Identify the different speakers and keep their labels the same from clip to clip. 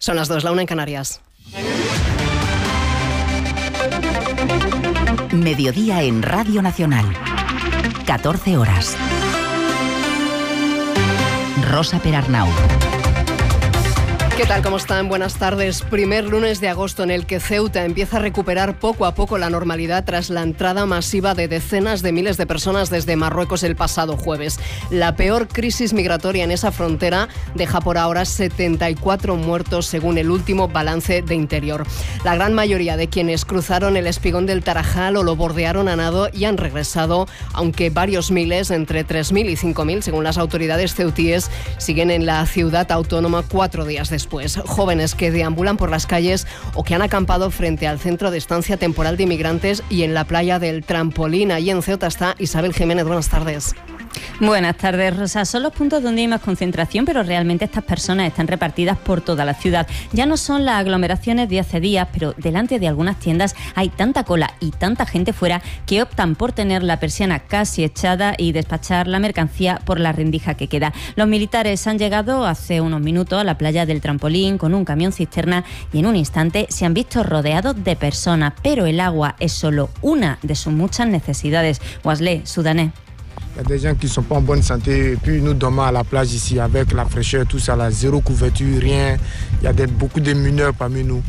Speaker 1: Son las 2, la 1 en Canarias.
Speaker 2: Mediodía en Radio Nacional. 14 horas. Rosa Perarnau.
Speaker 1: ¿Qué tal? ¿Cómo están? Buenas tardes. Primer lunes de agosto en el que Ceuta empieza a recuperar poco a poco la normalidad tras la entrada masiva de decenas de miles de personas desde Marruecos el pasado jueves. La peor crisis migratoria en esa frontera deja por ahora 74 muertos según el último balance de Interior. La gran mayoría de quienes cruzaron el espigón del Tarajal o lo bordearon a nado y han regresado, aunque varios miles, entre 3.000 y 5.000, según las autoridades ceutíes, siguen en la ciudad autónoma 4 días después. Jóvenes que deambulan por las calles o que han acampado frente al centro de estancia temporal de inmigrantes y en la playa del Trampolín. Allí en Ceuta está Isabel Jiménez. Buenas tardes.
Speaker 3: Buenas tardes, Rosa. Son los puntos donde hay más concentración, pero realmente estas personas están repartidas por toda la ciudad. Ya no son las aglomeraciones de hace días, pero delante de algunas tiendas hay tanta cola y tanta gente fuera que optan por tener la persiana casi echada y despachar la mercancía por la rendija que queda. Los militares han llegado hace unos minutos a la playa del Trampolín con un camión cisterna y en un instante se han visto rodeados de personas, pero el agua es solo una de sus muchas necesidades. Wesley, sudanés.
Speaker 4: Il y a des gens qui ne sont pas en bonne santé. Et puis nous dormons à la plage ici avec la fraîcheur, tout ça, là, zéro couverture, rien. Il y a beaucoup de mineurs parmi nous.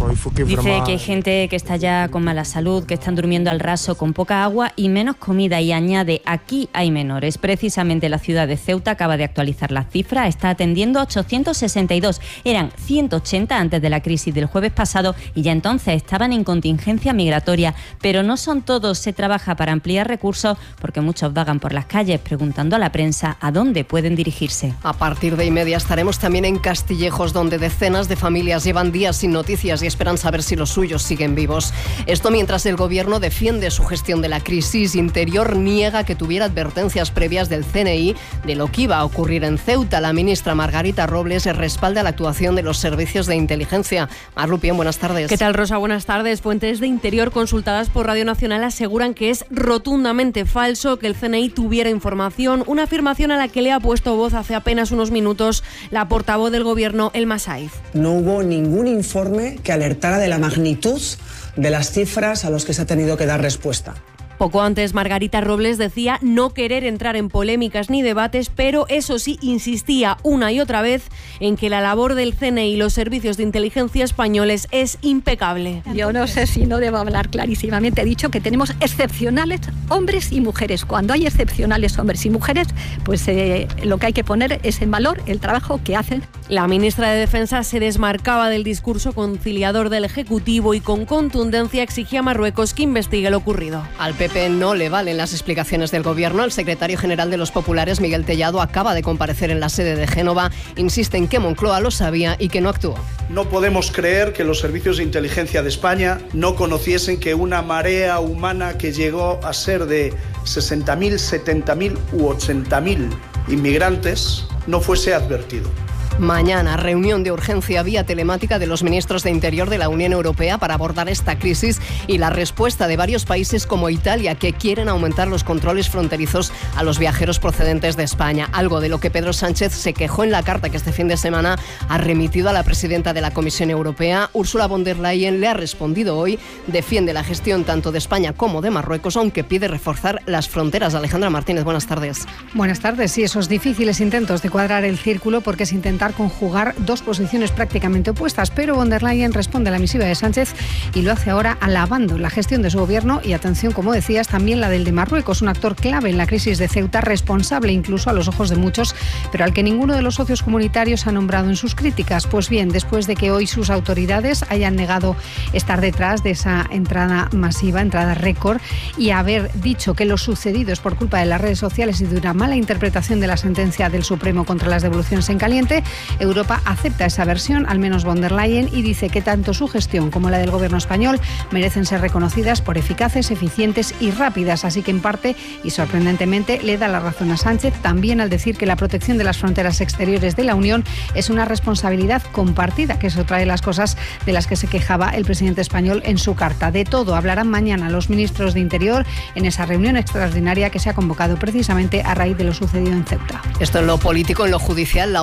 Speaker 3: Dice que hay gente que está ya con mala salud, que están durmiendo al raso con poca agua y menos comida, y añade, aquí hay menores. Precisamente la ciudad de Ceuta acaba de actualizar las cifras, está atendiendo a 862, eran 180 antes de la crisis del jueves pasado y ya entonces estaban en contingencia migratoria. Pero no son todos, se trabaja para ampliar recursos porque muchos vagan por las calles preguntando a la prensa a dónde pueden dirigirse.
Speaker 1: A partir de 1:30 estaremos también en Castillejos, donde decenas de familias llevan días sin noticias y esperan saber si los suyos siguen vivos. Esto mientras el gobierno defiende su gestión de la crisis. Interior niega que tuviera advertencias previas del CNI de lo que iba a ocurrir en Ceuta. La ministra Margarita Robles respalda la actuación de los servicios de inteligencia. Mar Lupién, buenas tardes.
Speaker 5: ¿Qué tal, Rosa? Buenas tardes. Fuentes de Interior consultadas por Radio Nacional aseguran que es rotundamente falso que el CNI tuviera información, una afirmación a la que le ha puesto voz hace apenas unos minutos la portavoz del gobierno, Elma Saiz.
Speaker 6: No hubo ningún informe que alertara de la magnitud de las cifras a los que se ha tenido que dar respuesta.
Speaker 5: Poco antes, Margarita Robles decía no querer entrar en polémicas ni debates, pero eso sí, insistía una y otra vez en que la labor del CNI y los servicios de inteligencia españoles es impecable.
Speaker 7: Yo no sé si no debo hablar clarísimamente. He dicho que tenemos excepcionales hombres y mujeres. Cuando hay excepcionales hombres y mujeres, pues lo que hay que poner es en valor el trabajo que hacen.
Speaker 5: La ministra de Defensa se desmarcaba del discurso conciliador del Ejecutivo y con contundencia exigía a Marruecos que investigue lo ocurrido.
Speaker 1: Al PP no le valen las explicaciones del gobierno. El secretario general de los populares, Miguel Tellado, acaba de comparecer en la sede de Génova. Insiste en que Moncloa lo sabía y que no actuó.
Speaker 8: No podemos creer que los servicios de inteligencia de España no conociesen que una marea humana que llegó a ser de 60.000, 70.000 u 80.000 inmigrantes no fuese advertido.
Speaker 1: Mañana, reunión de urgencia vía telemática de los ministros de Interior de la Unión Europea para abordar esta crisis y la respuesta de varios países como Italia, que quieren aumentar los controles fronterizos a los viajeros procedentes de España. Algo de lo que Pedro Sánchez se quejó en la carta que este fin de semana ha remitido a la presidenta de la Comisión Europea. Ursula von der Leyen le ha respondido hoy, defiende la gestión tanto de España como de Marruecos, aunque pide reforzar las fronteras. Alejandra Martínez, buenas tardes.
Speaker 9: Buenas tardes. Sí, esos difíciles intentos de cuadrar el círculo, porque es intentar conjugar dos posiciones prácticamente opuestas, pero von der Leyen responde a la misiva de Sánchez y lo hace ahora alabando la gestión de su gobierno y, atención, como decías, también la del de Marruecos, un actor clave en la crisis de Ceuta, responsable incluso a los ojos de muchos, pero al que ninguno de los socios comunitarios ha nombrado en sus críticas. Pues bien, después de que hoy sus autoridades hayan negado estar detrás de esa entrada masiva, entrada récord, y haber dicho que lo sucedido es por culpa de las redes sociales y de una mala interpretación de la sentencia del Supremo contra las devoluciones en caliente, Europa acepta esa versión, al menos von der Leyen, y dice que tanto su gestión como la del gobierno español merecen ser reconocidas por eficaces, eficientes y rápidas. Así que en parte, y sorprendentemente, le da la razón a Sánchez también al decir que la protección de las fronteras exteriores de la Unión es una responsabilidad compartida, que es otra de las cosas de las que se quejaba el presidente español en su carta. De todo hablarán mañana los ministros de Interior en esa reunión extraordinaria que se ha convocado precisamente a raíz de lo sucedido en Ceuta.
Speaker 1: Esto en lo político. En lo judicial, la audiencia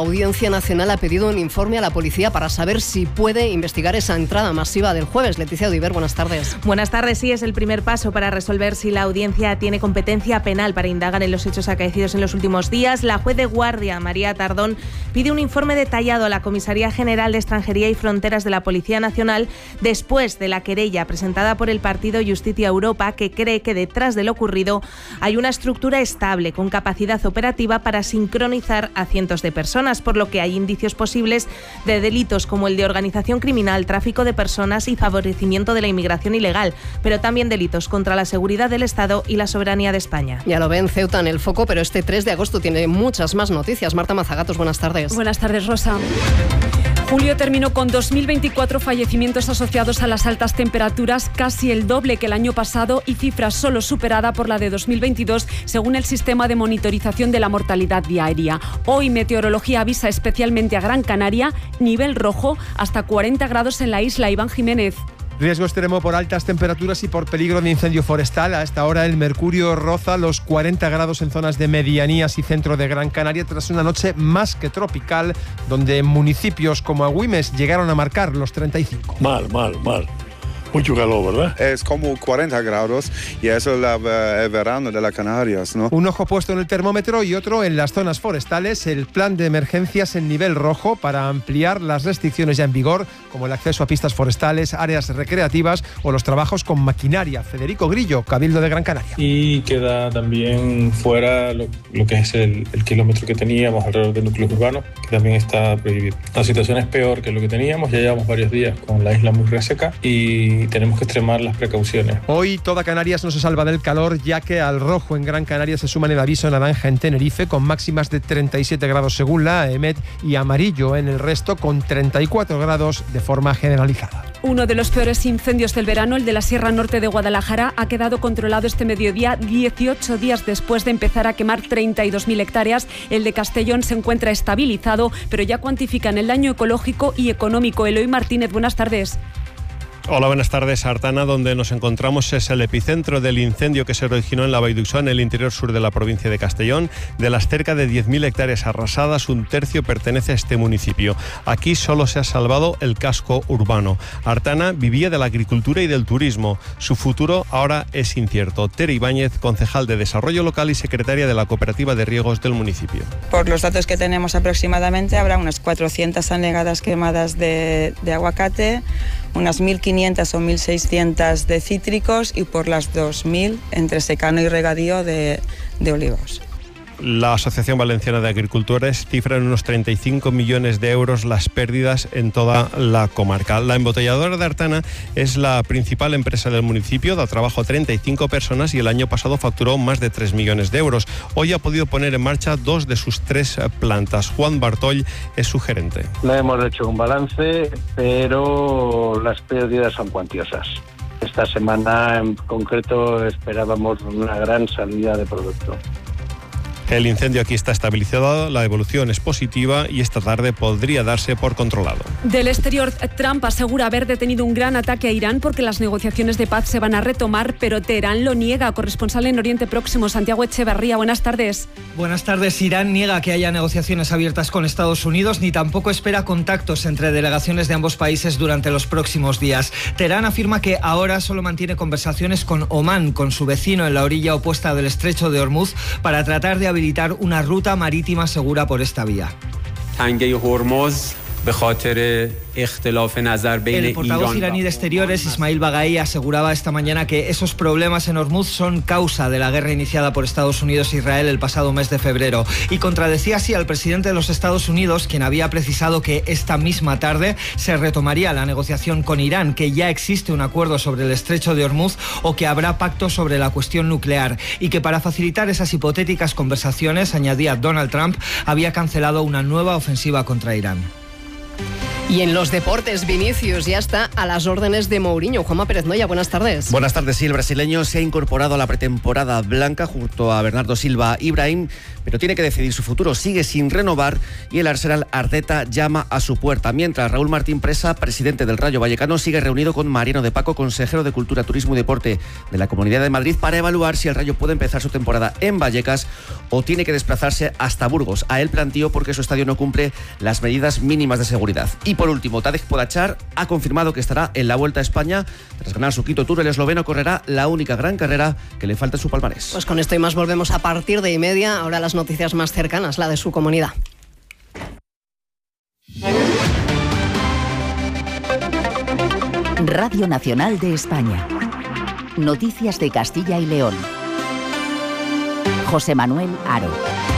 Speaker 1: Audiencia Nacional ha pedido un informe a la policía para saber si puede investigar esa entrada masiva del jueves. Leticia Odiver, buenas tardes.
Speaker 10: Buenas tardes. Sí, es el primer paso para resolver si la audiencia tiene competencia penal para indagar en los hechos acaecidos en los últimos días. La juez de guardia, María Tardón, pide un informe detallado a la Comisaría General de Extranjería y Fronteras de la Policía Nacional después de la querella presentada por el partido Justicia Europa, que cree que detrás de lo ocurrido hay una estructura estable con capacidad operativa para sincronizar a cientos de personas, por lo que hay indicios posibles de delitos como el de organización criminal, tráfico de personas y favorecimiento de la inmigración ilegal, pero también delitos contra la seguridad del Estado y la soberanía de España.
Speaker 1: Ya lo ven, Ceuta en el foco, pero este 3 de agosto tiene muchas más noticias. Marta Mazagatos, buenas tardes.
Speaker 11: Buenas tardes, Rosa. Julio terminó con 2.024 fallecimientos asociados a las altas temperaturas, casi el doble que el año pasado y cifra solo superada por la de 2022, según el sistema de monitorización de la mortalidad diaria. Hoy Meteorología avisa especialmente a Gran Canaria, nivel rojo, hasta 40 grados en la isla. Iván Jiménez.
Speaker 12: Riesgo extremo por altas temperaturas y por peligro de incendio forestal. A esta hora el mercurio roza los 40 grados en zonas de medianías y centro de Gran Canaria tras una noche más que tropical, donde municipios como Agüimes llegaron a marcar los 35.
Speaker 13: Mal. Mucho calor, ¿verdad?
Speaker 14: Es como 40 grados y eso es el verano de las Canarias, ¿no?
Speaker 12: Un ojo puesto en el termómetro y otro en las zonas forestales. El plan de emergencias en nivel rojo para ampliar las restricciones ya en vigor, como el acceso a pistas forestales, áreas recreativas o los trabajos con maquinaria. Federico Grillo, Cabildo de Gran Canaria.
Speaker 15: Y queda también fuera lo que es el kilómetro que teníamos alrededor del núcleo urbano, que también está prohibido. La situación es peor que lo que teníamos. Ya llevamos varios días con la isla muy reseca y tenemos que extremar las precauciones.
Speaker 12: Hoy toda Canarias no se salva del calor, ya que al rojo en Gran Canaria se suman el aviso naranja en Tenerife con máximas de 37 grados según la AEMET y amarillo en el resto con 34 grados de forma generalizada.
Speaker 11: Uno de los peores incendios del verano, el de la Sierra Norte de Guadalajara, ha quedado controlado este mediodía 18 días después de empezar a quemar 32.000 hectáreas. El de Castellón se encuentra estabilizado, pero ya cuantifican el daño ecológico y económico. Eloy Martínez, buenas tardes.
Speaker 16: Hola, buenas tardes. Artana, donde nos encontramos, es el epicentro del incendio que se originó en la Vall d'Uixó, en el interior sur de la provincia de Castellón. De las cerca de 10.000 hectáreas arrasadas, un tercio pertenece a este municipio. Aquí solo se ha salvado el casco urbano. Artana vivía de la agricultura y del turismo. Su futuro ahora es incierto. Tere Ibáñez, concejal de Desarrollo Local y secretaria de la Cooperativa de Riegos del municipio.
Speaker 17: Por los datos que tenemos aproximadamente, habrá unas 400 anegadas quemadas de aguacate, unas 1.500 o 1.600 de cítricos y por las 2.000 entre secano y regadío de olivos.
Speaker 16: La Asociación Valenciana de Agricultores cifra en unos 35 millones de euros las pérdidas en toda la comarca. La embotelladora de Artana es la principal empresa del municipio, da trabajo a 35 personas y el año pasado facturó más de 3 millones de euros. Hoy ha podido poner en marcha 2 de sus 3 plantas. Juan Bartoll es su gerente.
Speaker 18: No hemos hecho un balance, pero las pérdidas son cuantiosas. Esta semana en concreto esperábamos una gran salida de producto.
Speaker 16: El incendio aquí está estabilizado, la evolución es positiva y esta tarde podría darse por controlado.
Speaker 11: Del exterior, Trump asegura haber detenido un gran ataque a Irán porque las negociaciones de paz se van a retomar, pero Teherán lo niega. Corresponsal en Oriente Próximo, Santiago Echevarría, buenas tardes.
Speaker 19: Buenas tardes. Irán niega que haya negociaciones abiertas con Estados Unidos ni tampoco espera contactos entre delegaciones de ambos países durante los próximos días. Teherán afirma que ahora solo mantiene conversaciones con Omán, con su vecino en la orilla opuesta del estrecho de Hormuz, para tratar de habilitar una ruta marítima segura por esta vía. El portavoz iraní de Exteriores, Ismail Baghai, aseguraba esta mañana que esos problemas en Hormuz son causa de la guerra iniciada por Estados Unidos e Israel el pasado mes de febrero. Y contradecía así al presidente de los Estados Unidos, quien había precisado que esta misma tarde se retomaría la negociación con Irán, que ya existe un acuerdo sobre el estrecho de Hormuz o que habrá pacto sobre la cuestión nuclear. Y que para facilitar esas hipotéticas conversaciones, añadía Donald Trump, había cancelado una nueva ofensiva contra Irán.
Speaker 1: Y en los deportes, Vinicius ya está a las órdenes de Mourinho. Juanma Pérez Noya, buenas tardes.
Speaker 20: Buenas tardes, sí, el brasileño se ha incorporado a la pretemporada blanca junto a Bernardo Silva y Brahim, pero tiene que decidir su futuro, sigue sin renovar y el Arsenal Arteta llama a su puerta. Mientras Raúl Martín Presa, presidente del Rayo Vallecano, sigue reunido con Mariano de Paco, consejero de Cultura, Turismo y Deporte de la Comunidad de Madrid, para evaluar si el Rayo puede empezar su temporada en Vallecas o tiene que desplazarse hasta Burgos. A él planteó porque su estadio no cumple las medidas mínimas de seguridad. Y por último, Tadej Pogačar ha confirmado que estará en la Vuelta a España. Tras ganar su quinto Tour, el esloveno correrá la única gran carrera que le falta en su palmarés.
Speaker 1: Pues con esto y más volvemos a partir de 1:30. Ahora las noticias más cercanas, la de su comunidad.
Speaker 2: Radio Nacional de España. Noticias de Castilla y León. José Manuel Haro.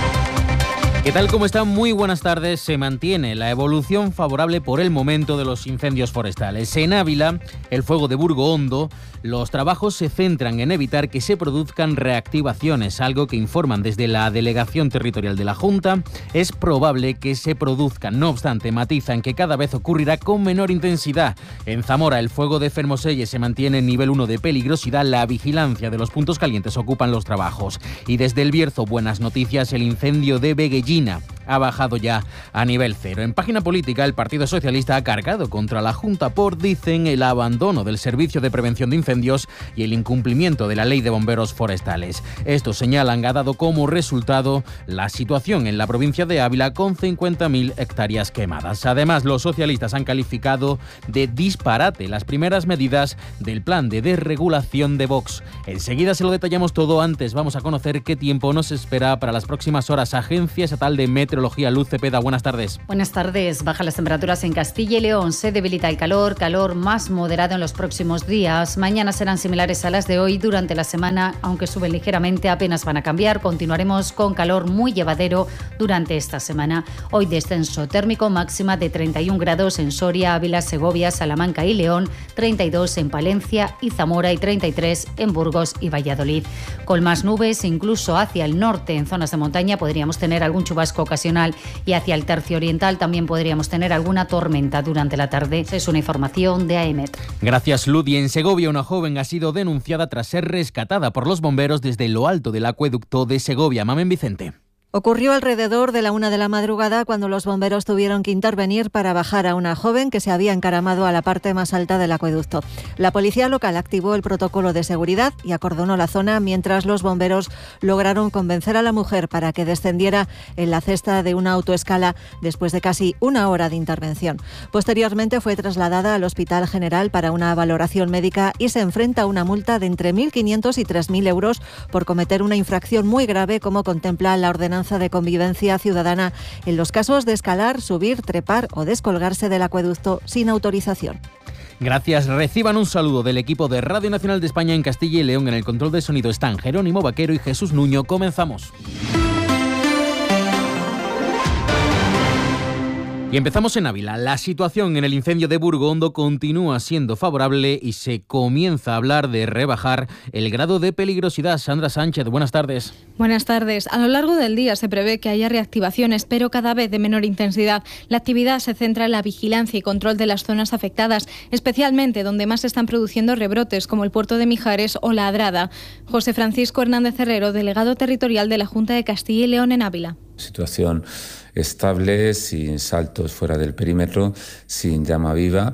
Speaker 21: ¿Qué tal? ¿Cómo están? Muy buenas tardes. Se mantiene la evolución favorable por el momento de los incendios forestales. En Ávila, el fuego de Burgo Hondo, los trabajos se centran en evitar que se produzcan reactivaciones, algo que informan desde la Delegación Territorial de la Junta. Es probable que se produzcan, no obstante, matizan que cada vez ocurrirá con menor intensidad. En Zamora, el fuego de Fermoselle se mantiene en nivel 1 de peligrosidad. La vigilancia de los puntos calientes ocupan los trabajos. Y desde El Bierzo, buenas noticias, el incendio de Beguellín ha bajado ya a nivel 0. En página política, el Partido Socialista ha cargado contra la Junta por, dicen, el abandono del Servicio de Prevención de Incendios y el incumplimiento de la Ley de Bomberos Forestales. Estos señalan ha dado como resultado la situación en la provincia de Ávila con 50.000 hectáreas quemadas. Además, los socialistas han calificado de disparate las primeras medidas del plan de desregulación de Vox. Enseguida se lo detallamos todo. Antes vamos a conocer qué tiempo nos espera para las próximas horas. Agencia Estatal de Meteorología, Luz Cepeda, buenas tardes.
Speaker 22: Buenas tardes. Bajan las temperaturas en Castilla y León, se debilita el calor más moderado en los próximos días. Mañana serán similares a las de hoy. Durante la semana, aunque suben ligeramente, apenas van a cambiar. Continuaremos con calor muy llevadero durante esta semana. Hoy descenso térmico, máxima de 31 grados en Soria, Ávila, Segovia, Salamanca y León, 32 en Palencia y Zamora y 33 en Burgos y Valladolid. Con más nubes, incluso hacia el norte, en zonas de montaña, podríamos tener algún chubasco ocasional y hacia el tercio oriental también podríamos tener alguna tormenta durante la tarde. Es una información de AEMET.
Speaker 21: Gracias, Ludi. En Segovia, una joven ha sido denunciada tras ser rescatada por los bomberos desde lo alto del acueducto de Segovia. Mamen Vicente.
Speaker 23: Ocurrió alrededor de la 1 de la madrugada cuando los bomberos tuvieron que intervenir para bajar a una joven que se había encaramado a la parte más alta del acueducto. La policía local activó el protocolo de seguridad y acordonó la zona mientras los bomberos lograron convencer a la mujer para que descendiera en la cesta de una autoescala después de casi una hora de intervención. Posteriormente fue trasladada al Hospital General para una valoración médica y se enfrenta a una multa de entre 1.500 y 3.000 euros por cometer una infracción muy grave como contempla la ordenanza de convivencia ciudadana en los casos de escalar, subir, trepar o descolgarse del acueducto sin autorización.
Speaker 21: Gracias. Reciban un saludo del equipo de Radio Nacional de España en Castilla y León. En el control de sonido están Jerónimo Vaquero y Jesús Nuño. Comenzamos. Y empezamos en Ávila. La situación en el incendio de Burgo Hondo continúa siendo favorable y se comienza a hablar de rebajar el grado de peligrosidad. Sandra Sánchez, buenas tardes.
Speaker 24: Buenas tardes. A lo largo del día se prevé que haya reactivaciones, pero cada vez de menor intensidad. La actividad se centra en la vigilancia y control de las zonas afectadas, especialmente donde más se están produciendo rebrotes, como el puerto de Mijares o La Adrada. José Francisco Hernández Herrero, delegado territorial de la Junta de Castilla y León en Ávila.
Speaker 25: Situación estable, sin saltos fuera del perímetro, sin llama viva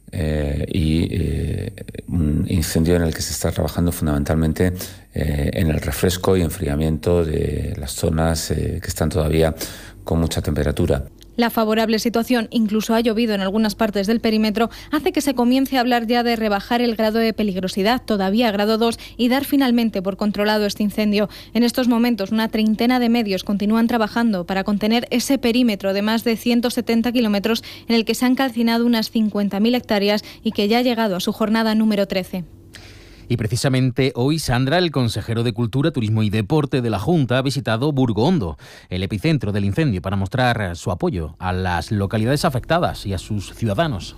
Speaker 25: un incendio en el que se está trabajando fundamentalmente en el refresco y enfriamiento de las zonas que están todavía con mucha temperatura.
Speaker 24: La favorable situación, incluso ha llovido en algunas partes del perímetro, hace que se comience a hablar ya de rebajar el grado de peligrosidad, todavía a grado 2, y dar finalmente por controlado este incendio. En estos momentos, una treintena de medios continúan trabajando para contener ese perímetro de más de 170 kilómetros en el que se han calcinado unas 50.000 hectáreas y que ya ha llegado a su jornada número 13.
Speaker 21: Y precisamente hoy, Sandra, el consejero de Cultura, Turismo y Deporte de la Junta, ha visitado Burgo Hondo, el epicentro del incendio, para mostrar su apoyo a las localidades afectadas y a sus ciudadanos.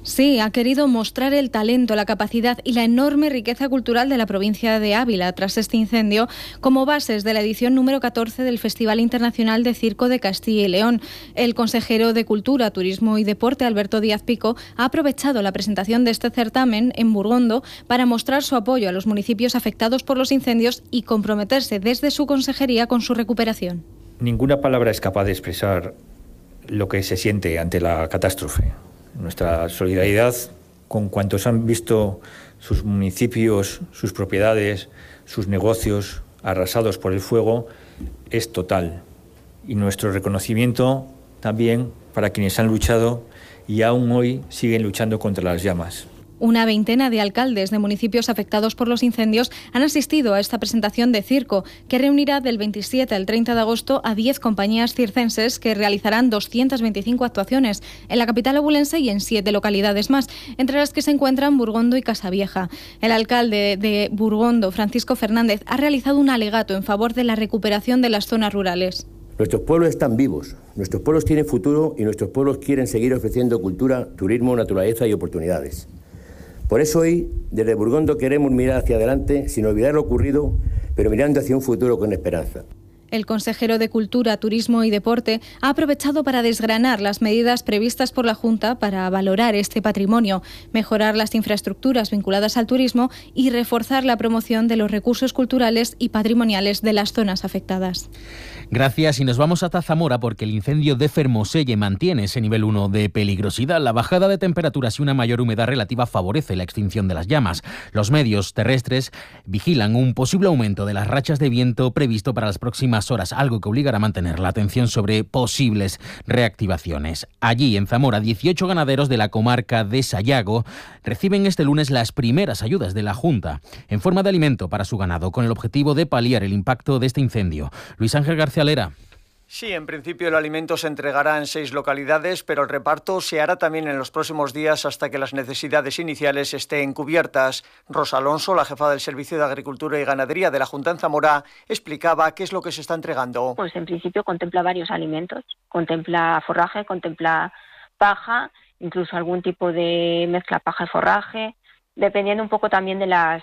Speaker 24: Sí, ha querido mostrar el talento, la capacidad y la enorme riqueza cultural de la provincia de Ávila tras este incendio como bases de la edición número 14 del Festival Internacional de Circo de Castilla y León. El consejero de Cultura, Turismo y Deporte, Alberto Díaz Pico, ha aprovechado la presentación de este certamen en Burgondo para mostrar su apoyo a los municipios afectados por los incendios y comprometerse desde su consejería con su recuperación.
Speaker 3: Ninguna palabra es capaz de expresar lo que se siente ante la catástrofe. Nuestra solidaridad con cuantos han visto sus municipios, sus propiedades, sus negocios arrasados por el fuego es total. Y nuestro reconocimiento también para quienes han luchado y aún hoy siguen luchando contra las llamas.
Speaker 24: Una veintena de alcaldes de municipios afectados por los incendios han asistido a esta presentación de circo, que reunirá del 27 al 30 de agosto a 10 compañías circenses que realizarán 225 actuaciones en la capital obulense y en 7 localidades más, entre las que se encuentran Burgondo y Casavieja. El alcalde de Burgondo, Francisco Fernández, ha realizado un alegato en favor de la recuperación de las zonas rurales.
Speaker 4: Nuestros pueblos están vivos, nuestros pueblos tienen futuro y nuestros pueblos quieren seguir ofreciendo cultura, turismo, naturaleza y oportunidades. Por eso hoy, desde Burgondo, queremos mirar hacia adelante sin olvidar lo ocurrido, pero mirando hacia un futuro con esperanza.
Speaker 24: El consejero de Cultura, Turismo y Deporte ha aprovechado para desgranar las medidas previstas por la Junta para valorar este patrimonio, mejorar las infraestructuras vinculadas al turismo y reforzar la promoción de los recursos culturales y patrimoniales de las zonas afectadas.
Speaker 21: Gracias, y nos vamos hasta Zamora porque el incendio de Fermoselle mantiene ese nivel 1 de peligrosidad. La bajada de temperaturas y una mayor humedad relativa favorece la extinción de las llamas. Los medios terrestres vigilan un posible aumento de las rachas de viento previsto para las próximas horas, algo que obligará a mantener la atención sobre posibles reactivaciones. Allí, en Zamora, 18 ganaderos de la comarca de Sayago reciben este lunes las primeras ayudas de la Junta en forma de alimento para su ganado, con el objetivo de paliar el impacto de este incendio. Luis Ángel García Lera.
Speaker 5: Sí, en principio el alimento se entregará en 6 localidades, pero el reparto se hará también en los próximos días hasta que las necesidades iniciales estén cubiertas. Rosa Alonso, la jefa del Servicio de Agricultura y Ganadería de la Junta en Zamora, explicaba qué es lo que se está entregando.
Speaker 6: Pues en principio contempla varios alimentos, contempla forraje, contempla paja, incluso algún tipo de mezcla paja y forraje, dependiendo un poco también de las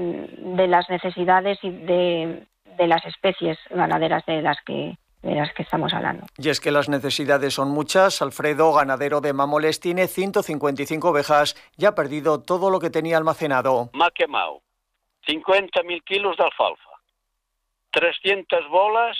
Speaker 6: necesidades y de las especies ganaderas de las que estamos hablando.
Speaker 5: Y es que las necesidades son muchas. Alfredo, ganadero de Mámoles, tiene 155 ovejas y ha perdido todo lo que tenía almacenado.
Speaker 7: Me ha quemado 50.000 kilos de alfalfa, 300 bolas,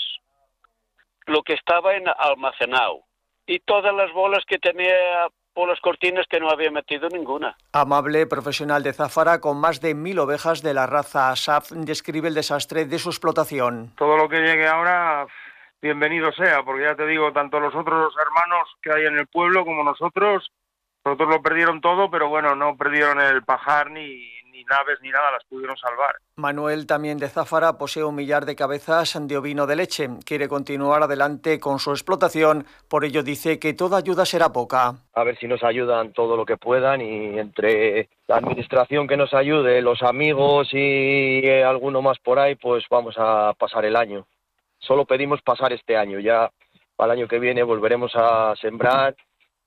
Speaker 7: lo que estaba almacenado, y todas las bolas que tenía por las cortinas que no había metido ninguna.
Speaker 5: Amable, profesional de Záfara, con más de 1.000 ovejas de la raza ASAF, describe el desastre de su explotación.
Speaker 26: Todo lo que llegue ahora, bienvenido sea, porque ya te digo, tanto los otros hermanos que hay en el pueblo como nosotros lo perdieron todo, pero bueno, no perdieron el pajar ni naves ni nada, las pudieron salvar.
Speaker 5: Manuel, también de Záfara, posee 1 millar de cabezas de ovino de leche. Quiere continuar adelante con su explotación, por ello dice que toda ayuda será poca.
Speaker 27: A ver si nos ayudan todo lo que puedan, y entre la administración que nos ayude, los amigos y alguno más por ahí, pues vamos a pasar el año. Solo pedimos pasar este año, ya al año que viene volveremos a sembrar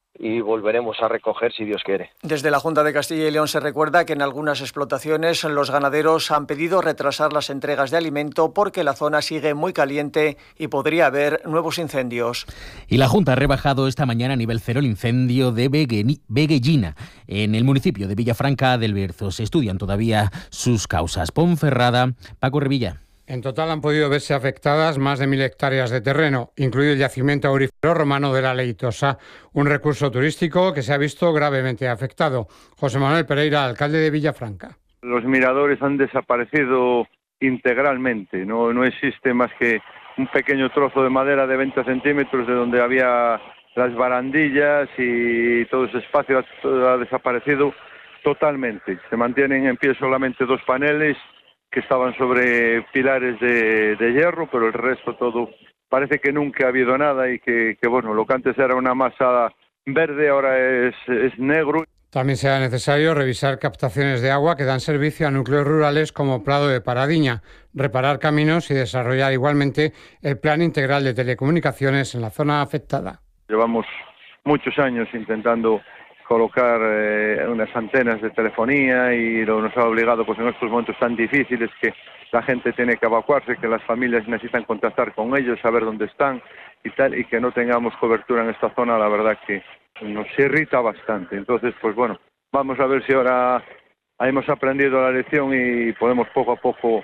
Speaker 27: y volveremos a recoger si Dios quiere.
Speaker 5: Desde la Junta de Castilla y León se recuerda que en algunas explotaciones los ganaderos han pedido retrasar las entregas de alimento porque la zona sigue muy caliente y podría haber nuevos incendios.
Speaker 21: Y la Junta ha rebajado esta mañana a nivel 0 el incendio de Beguellina, en el municipio de Villafranca del Bierzo. Se estudian todavía sus causas. Ponferrada, Paco Revilla.
Speaker 28: En total han podido verse afectadas más de 1.000 hectáreas de terreno, incluido el yacimiento aurífero romano de la Leitosa, un recurso turístico que se ha visto gravemente afectado. José Manuel Pereira, alcalde de Villafranca.
Speaker 29: Los miradores han desaparecido integralmente, no existe más que un pequeño trozo de madera de 20 centímetros de donde había las barandillas, y todo ese espacio ha desaparecido totalmente. Se mantienen en pie solamente 2 paneles que estaban sobre pilares de hierro, pero el resto todo parece que nunca ha habido nada, y que bueno, lo que antes era una masa verde ahora es negro.
Speaker 28: También será necesario revisar captaciones de agua que dan servicio a núcleos rurales como Prado de Paradiña, reparar caminos y desarrollar igualmente el plan integral de telecomunicaciones en la zona afectada.
Speaker 29: Llevamos muchos años intentando colocar unas antenas de telefonía y nos ha obligado pues en estos momentos tan difíciles que la gente tiene que evacuarse, que las familias necesitan contactar con ellos, saber dónde están y tal, y que no tengamos cobertura en esta zona, la verdad que nos irrita bastante. Entonces, pues bueno, vamos a ver si ahora hemos aprendido la lección y podemos poco a poco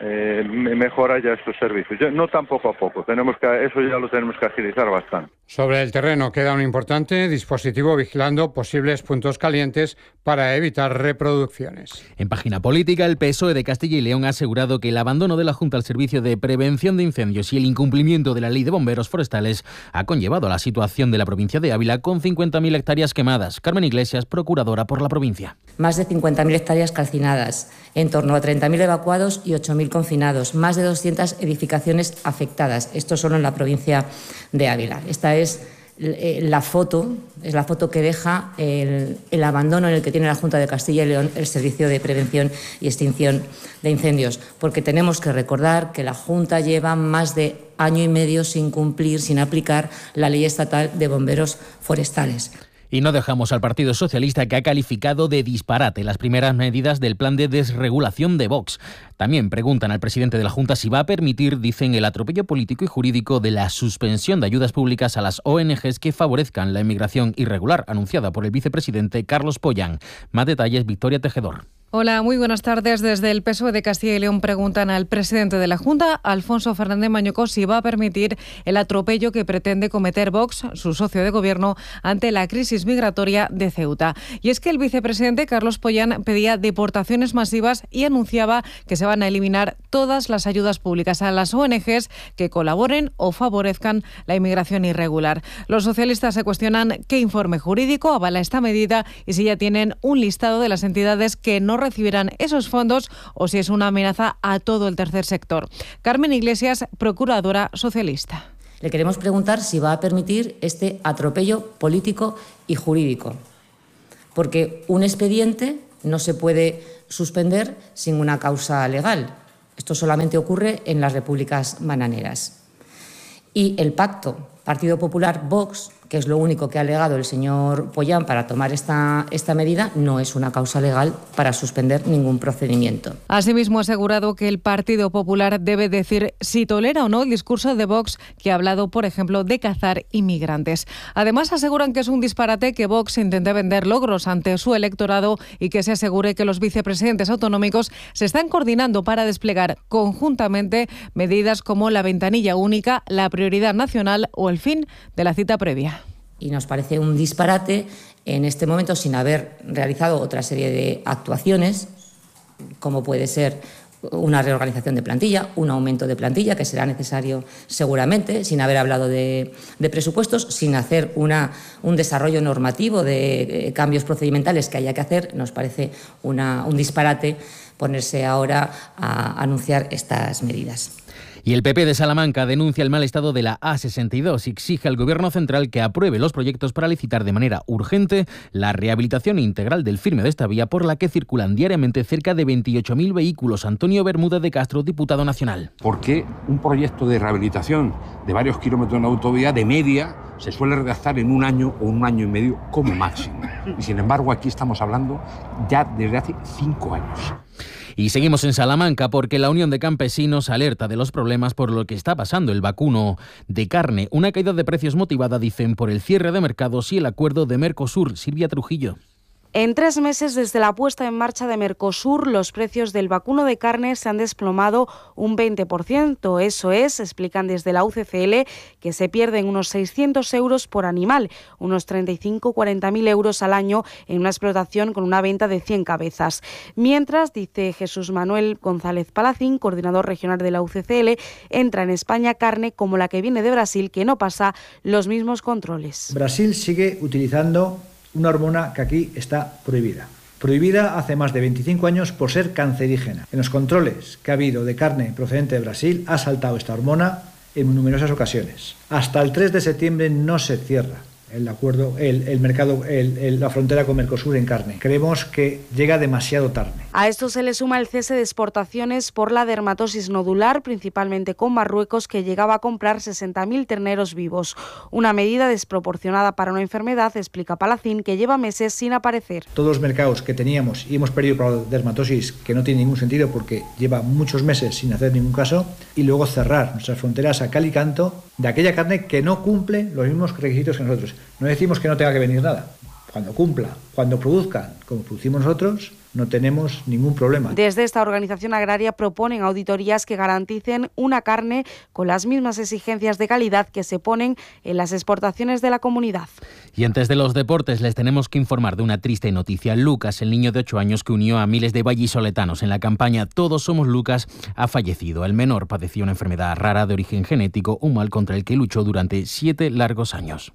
Speaker 29: mejorar ya estos servicios. No tan poco a poco, eso ya lo tenemos que agilizar bastante.
Speaker 28: Sobre el terreno queda un importante dispositivo vigilando posibles puntos calientes para evitar reproducciones.
Speaker 21: En página política, el PSOE de Castilla y León ha asegurado que el abandono de la Junta al servicio de prevención de incendios y el incumplimiento de la ley de bomberos forestales ha conllevado a la situación de la provincia de Ávila con 50.000 hectáreas quemadas. Carmen Iglesias, procuradora por la provincia.
Speaker 8: Más de 50.000 hectáreas calcinadas, en torno a 30.000 evacuados y 8.000 confinados, más de 200 edificaciones afectadas. Esto solo en la provincia de Ávila. Esta es la foto que deja el abandono en el que tiene la Junta de Castilla y León el servicio de prevención y extinción de incendios, porque tenemos que recordar que la Junta lleva más de año y medio sin cumplir, sin aplicar la ley estatal de bomberos forestales.
Speaker 21: Y no dejamos al Partido Socialista, que ha calificado de disparate las primeras medidas del plan de desregulación de Vox. También preguntan al presidente de la Junta si va a permitir, dicen, el atropello político y jurídico de la suspensión de ayudas públicas a las ONGs que favorezcan la inmigración irregular, anunciada por el vicepresidente Carlos Pollán. Más detalles, Victoria Tejedor.
Speaker 9: Hola, muy buenas tardes. Desde el PSOE de Castilla y León preguntan al presidente de la Junta, Alfonso Fernández Mañuco, si va a permitir el atropello que pretende cometer Vox, su socio de gobierno, ante la crisis migratoria de Ceuta. Y es que el vicepresidente Carlos Pollán pedía deportaciones masivas y anunciaba que se van a eliminar todas las ayudas públicas a las ONGs que colaboren o favorezcan la inmigración irregular. Los socialistas se cuestionan qué informe jurídico avala esta medida y si ya tienen un listado de las entidades que no recibirán esos fondos o si es una amenaza a todo el tercer sector. Carmen Iglesias, procuradora socialista.
Speaker 8: Le queremos preguntar si va a permitir este atropello político y jurídico, porque un expediente no se puede suspender sin una causa legal. Esto solamente ocurre en las repúblicas bananeras. Y el pacto Partido Popular-Vox, que es lo único que ha alegado el señor Pollán para tomar esta medida, no es una causa legal para suspender ningún procedimiento.
Speaker 9: Asimismo, ha asegurado que el Partido Popular debe decir si tolera o no el discurso de Vox, que ha hablado, por ejemplo, de cazar inmigrantes. Además, aseguran que es un disparate que Vox intente vender logros ante su electorado y que se asegure que los vicepresidentes autonómicos se están coordinando para desplegar conjuntamente medidas como la ventanilla única, la prioridad nacional o el fin de la cita previa.
Speaker 8: Y nos parece un disparate en este momento, sin haber realizado otra serie de actuaciones, como puede ser una reorganización de plantilla, un aumento de plantilla, que será necesario seguramente, sin haber hablado de presupuestos, sin hacer un desarrollo normativo de cambios procedimentales que haya que hacer. Nos parece un disparate ponerse ahora a anunciar estas medidas.
Speaker 21: Y el PP de Salamanca denuncia el mal estado de la A62 y exige al Gobierno central que apruebe los proyectos para licitar de manera urgente la rehabilitación integral del firme de esta vía, por la que circulan diariamente cerca de 28.000 vehículos. Antonio Bermúdez de Castro, diputado nacional.
Speaker 10: ¿Por qué un proyecto de rehabilitación de varios kilómetros de una autovía de media se suele redactar en un año o un año y medio como máximo? Y sin embargo aquí estamos hablando ya desde hace 5 años.
Speaker 21: Y seguimos en Salamanca porque la Unión de Campesinos alerta de los problemas por lo que está pasando el vacuno de carne. Una caída de precios motivada, dicen, por el cierre de mercados y el acuerdo de Mercosur. Silvia Trujillo.
Speaker 12: En 3 meses desde la puesta en marcha de Mercosur, los precios del vacuno de carne se han desplomado un 20%. Eso es, explican desde la UCCL, que se pierden unos 600 euros por animal, unos 35-40.000 euros al año en una explotación con una venta de 100 cabezas. Mientras, dice Jesús Manuel González Palacín, coordinador regional de la UCCL, entra en España carne como la que viene de Brasil, que no pasa los mismos controles.
Speaker 13: Brasil sigue utilizando una hormona que aquí está prohibida. Prohibida hace más de 25 años por ser cancerígena. En los controles que ha habido de carne procedente de Brasil ha saltado esta hormona en numerosas ocasiones. Hasta el 3 de septiembre no se cierra el acuerdo, el mercado, la frontera con Mercosur en carne. Creemos que llega demasiado tarde.
Speaker 12: A esto se le suma el cese de exportaciones por la dermatosis nodular, principalmente con Marruecos, que llegaba a comprar 60.000 terneros vivos. Una medida desproporcionada para una enfermedad, explica Palacín, que lleva meses sin aparecer.
Speaker 13: Todos los mercados que teníamos y hemos perdido por la dermatosis, que no tiene ningún sentido porque lleva muchos meses sin hacer ningún caso, y luego cerrar nuestras fronteras a cal y canto de aquella carne que no cumple los mismos requisitos que nosotros. No decimos que no tenga que venir nada. Cuando cumpla, cuando produzcan, como producimos nosotros, no tenemos ningún problema.
Speaker 12: Desde esta organización agraria proponen auditorías que garanticen una carne con las mismas exigencias de calidad que se ponen en las exportaciones de la comunidad.
Speaker 21: Y antes de los deportes les tenemos que informar de una triste noticia. Lucas, el niño de 8 años que unió a miles de vallisoletanos en la campaña Todos somos Lucas, ha fallecido. El menor padecía una enfermedad rara de origen genético, un mal contra el que luchó durante 7 largos años.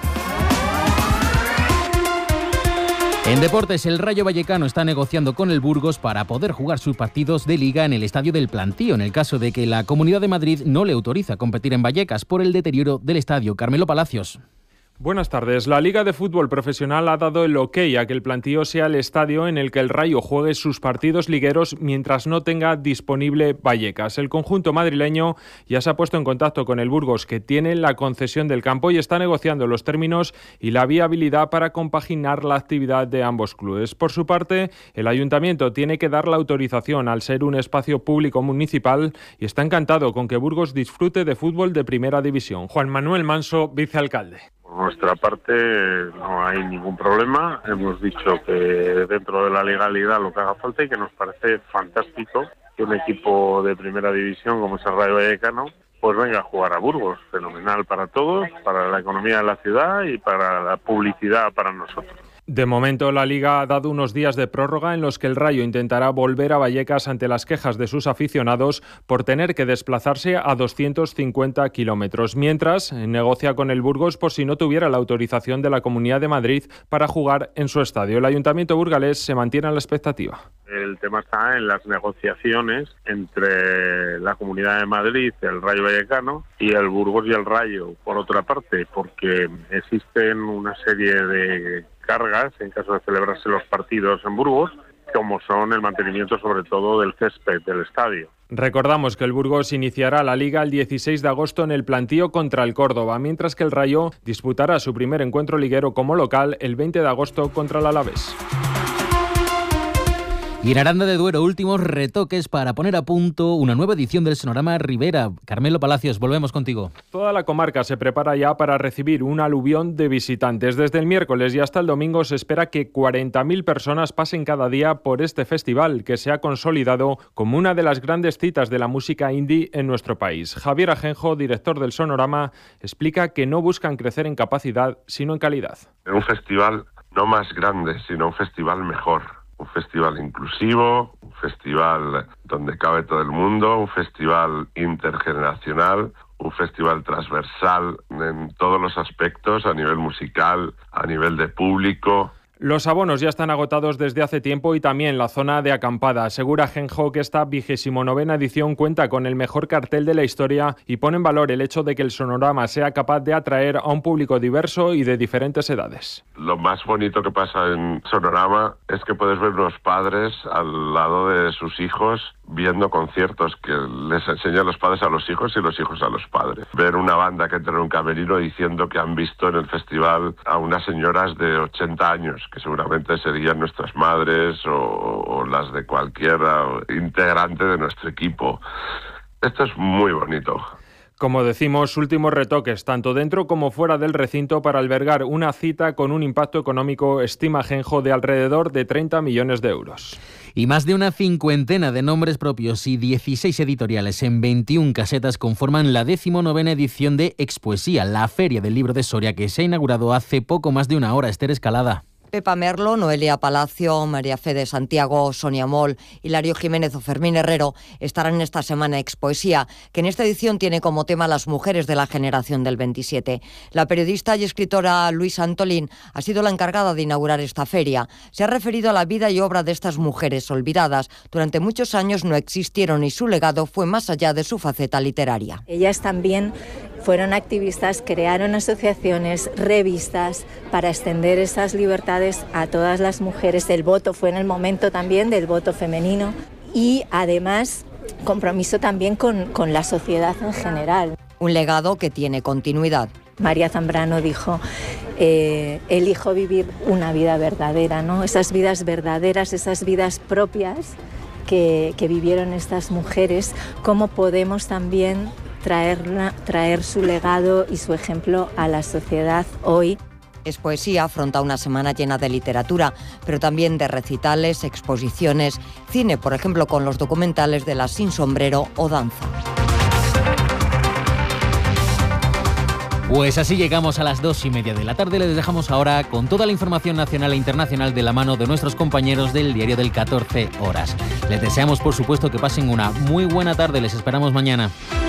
Speaker 21: En deportes, el Rayo Vallecano está negociando con el Burgos para poder jugar sus partidos de Liga en el Estadio del Plantío, en el caso de que la Comunidad de Madrid no le autoriza a competir en Vallecas por el deterioro del estadio. Carmelo Palacios.
Speaker 1: Buenas tardes. La Liga de Fútbol Profesional ha dado el ok a que el Plantío sea el estadio en el que el Rayo juegue sus partidos ligueros mientras no tenga disponible Vallecas. El conjunto madrileño ya se ha puesto en contacto con el Burgos, que tiene la concesión del campo y está negociando los términos y la viabilidad para compaginar la actividad de ambos clubes. Por su parte, el Ayuntamiento tiene que dar la autorización al ser un espacio público municipal y está encantado con que Burgos disfrute de fútbol de primera división. Juan Manuel Manso, vicealcalde.
Speaker 11: Por nuestra parte no hay ningún problema, hemos dicho que dentro de la legalidad lo que haga falta y que nos parece fantástico que un equipo de primera división como es el Rayo Vallecano pues venga a jugar a Burgos, fenomenal para todos, para la economía de la ciudad y para la publicidad para nosotros.
Speaker 1: De momento, la Liga ha dado unos días de prórroga en los que el Rayo intentará volver a Vallecas ante las quejas de sus aficionados por tener que desplazarse a 250 kilómetros, mientras negocia con el Burgos por si no tuviera la autorización de la Comunidad de Madrid para jugar en su estadio. El Ayuntamiento burgalés se mantiene a la expectativa.
Speaker 11: El tema está en las negociaciones entre la Comunidad de Madrid, el Rayo Vallecano y el Burgos y el Rayo, por otra parte, porque existen una serie de cargas en caso de celebrarse los partidos en Burgos, como son el mantenimiento sobre todo del césped del estadio.
Speaker 1: Recordamos que el Burgos iniciará la Liga el 16 de agosto en el Plantío contra el Córdoba, mientras que el Rayo disputará su primer encuentro liguero como local el 20 de agosto contra el Alavés.
Speaker 21: Y en Aranda de Duero, últimos retoques para poner a punto una nueva edición del Sonorama Ribera. Carmelo Palacios, volvemos contigo.
Speaker 1: Toda la comarca se prepara ya para recibir un aluvión de visitantes. Desde el miércoles y hasta el domingo se espera que 40.000 personas pasen cada día por este festival, que se ha consolidado como una de las grandes citas de la música indie en nuestro país. Javier Ajenjo, director del Sonorama, explica que no buscan crecer en capacidad, sino en calidad.
Speaker 14: Un festival no más grande, sino un festival mejor. Un festival inclusivo, un festival donde cabe todo el mundo, un festival intergeneracional, un festival transversal en todos los aspectos, a nivel musical, a nivel de público.
Speaker 1: Los abonos ya están agotados desde hace tiempo y también la zona de acampada. Asegura Ajenjo que esta 29ª edición cuenta con el mejor cartel de la historia y pone en valor el hecho de que el Sonorama sea capaz de atraer a un público diverso y de diferentes edades.
Speaker 14: Lo más bonito que pasa en Sonorama es que puedes ver unos padres al lado de sus hijos viendo conciertos que les enseñan los padres a los hijos y los hijos a los padres. Ver una banda que entra en un camerino diciendo que han visto en el festival a unas señoras de 80 años, que seguramente serían nuestras madres o las de cualquier integrante de nuestro equipo. Esto es muy bonito.
Speaker 1: Como decimos, últimos retoques, tanto dentro como fuera del recinto, para albergar una cita con un impacto económico, estima Ajenjo, de alrededor de 30 millones de euros.
Speaker 21: Y más de una 50 de nombres propios y 16 editoriales en 21 casetas conforman la 19ª edición de Expoesía, la Feria del Libro de Soria, que se ha inaugurado hace poco más de una hora. Esther Escalada.
Speaker 15: Pepa Merlo, Noelia Palacio, María Fede Santiago, Sonia Moll, Hilario Jiménez o Fermín Herrero estarán esta semana Expoesía, que en esta edición tiene como tema las mujeres de la generación del 27. La periodista y escritora Luisa Antolín ha sido la encargada de inaugurar esta feria. Se ha referido a la vida y obra de estas mujeres olvidadas. Durante muchos años no existieron y su legado fue más allá de su faceta literaria.
Speaker 16: Ellas también
Speaker 2: fueron activistas, crearon asociaciones, revistas para extender esas libertades a todas las mujeres. El voto fue en el momento también del voto femenino y además compromiso también con la sociedad en general.
Speaker 15: Un legado que tiene continuidad.
Speaker 2: María Zambrano dijo, elijo vivir una vida verdadera, ¿no? Esas vidas verdaderas, esas vidas propias que vivieron estas mujeres, cómo podemos también traer su legado y su ejemplo a la sociedad hoy.
Speaker 15: Es Poesía afronta una semana llena de literatura, pero también de recitales, exposiciones, cine, por ejemplo, con los documentales de Las Sin Sombrero o danza.
Speaker 21: Pues así llegamos a las 2:30 de la tarde. Les dejamos ahora con toda la información nacional e internacional de la mano de nuestros compañeros del diario del 14 horas. Les deseamos, por supuesto, que pasen una muy buena tarde. Les esperamos mañana.